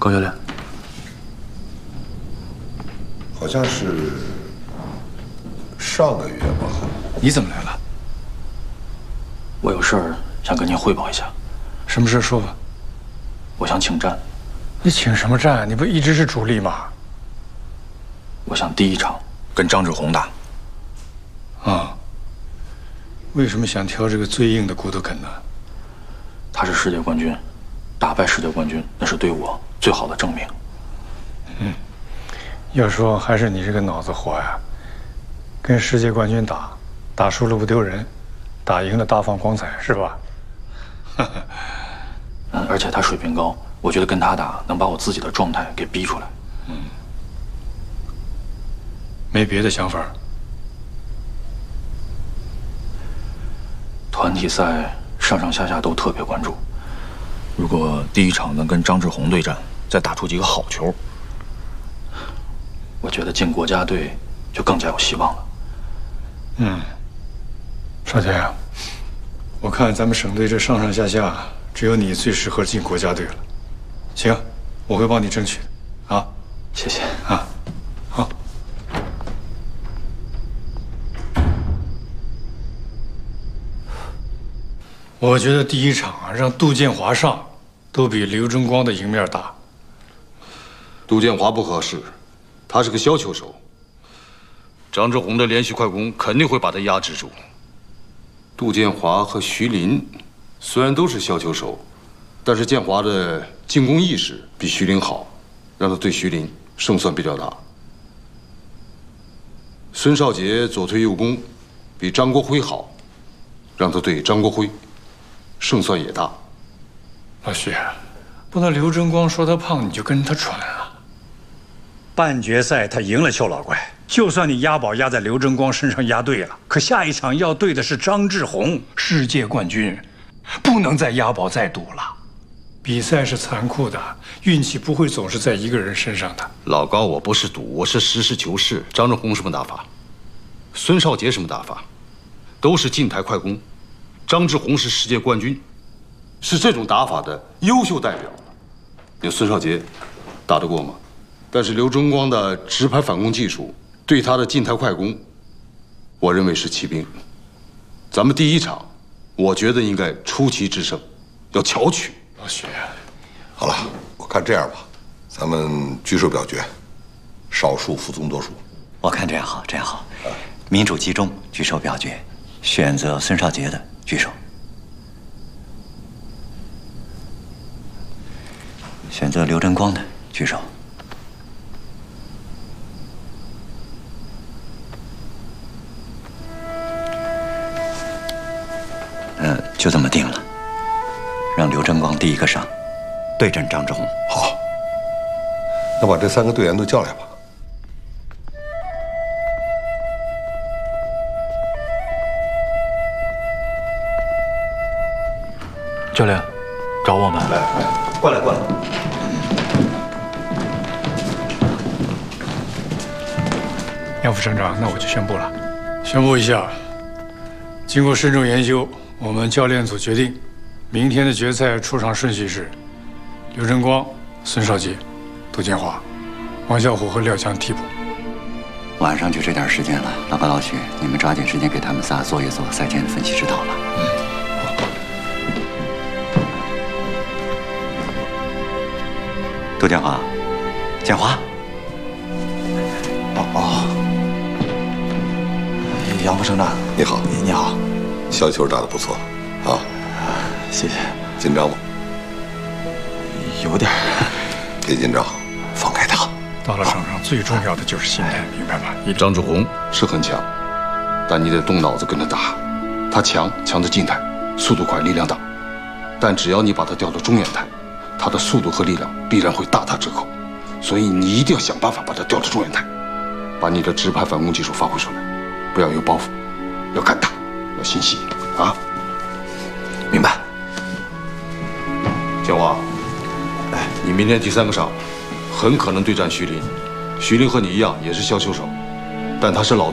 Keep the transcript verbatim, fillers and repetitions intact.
高教练， 好像是上个月吧。 你怎么来了？ 我有事儿想跟您汇报一下。 什么事说吧。 我想请战。 你请什么战？你不一直是主力吗？ 我想第一场跟张志宏打。 啊？为什么想挑这个最硬的骨头啃呢？ 他是世界冠军，打败世界冠军那是对我最好的证明。 嗯，要说还是你这个脑子活呀。跟世界冠军打，打输了不丢人，打赢了大放光彩，是吧？ 嗯，而且他水平高，我觉得跟他打能把我自己的状态给逼出来。 嗯，没别的想法。 团体赛上上下下都特别关注。 如果第一场能跟张志宏对战，再打出几个好球， 我觉得进国家队就更加有希望了。 嗯，少杰啊，我看咱们省队这上上下下，只有你最适合进国家队了。行，我会帮你争取的，啊， 谢谢啊，好。我觉得第一场啊，让杜建华上，都比刘争光的赢面大。 杜建华不合适，他是个削球手。张志宏的连续快攻肯定会把他压制住。杜建华和徐林虽然都是削球手，但是建华的进攻意识比徐林好，让他对徐林胜算比较大。孙少杰左推右攻比张国辉好，让他对张国辉胜算也大。 老徐，不能刘争光说他胖你就跟他传啊。半决赛他赢了邱老怪，就算你押宝押在刘争光身上押对了，可下一场要对的是张志宏，世界冠军，不能再押宝再赌了。比赛是残酷的，运气不会总是在一个人身上的。 老高，我不是赌，我是实事求是。张志宏什么打法？孙少杰什么打法？都是近台快攻。张志宏是世界冠军，是这种打法的优秀代表。你孙少杰打得过吗？但是刘争光的直拍反攻技术对他的近台快攻，我认为是骑兵。咱们第一场，我觉得应该出奇制胜，要巧取。 老徐， 好了，我看这样吧，咱们举手表决，少数服从多数。 我看这样好，这样好，民主集中，举手表决，选择孙少杰的举手，选择刘争光的举手。呃，就这么定了，让刘争光第一个上，对阵张志宏。 好，那把这三个队员都叫来吧。 教练，找我们。 来，过来，过来。 杨副省长，那我就宣布了，宣布一下，经过慎重研究，我们教练组决定，明天的决赛出场顺序是刘争光、孙少杰、杜建华、王小虎和廖强替补。 晚上就这点时间了，老高、老许，你们抓紧时间给他们仨做一做赛前的分析指导吧。嗯。杜建华，建华。 哦哦。 杨副省长， 你好， 你好。 小球打得不错，啊， 谢谢。 紧张吗？ 有点。 别紧张，放开他。 到了场上，最重要的就是心态，明白吗？ 张志宏是很强，但你得动脑子跟他打。他强，强在近台，速度快，力量大。但只要你把他调到中远台，他的速度和力量必然会大打折扣。所以你一定要想办法把他调到中远台，把你的直拍反攻技术发挥出来，不要有包袱，要敢打，要心细啊！ 明白。 建华，哎，你明天第三个上，很可能对战徐林。徐林和你一样也是削球手，但他是老